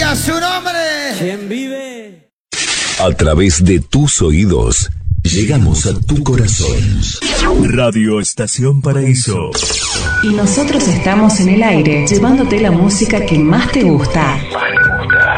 sea su nombre. ¿Quién vive? A través de tus oídos, llegamos a tu corazón. Radio Estación Paraíso. Y nosotros estamos en el aire, llevándote la música que más te gusta.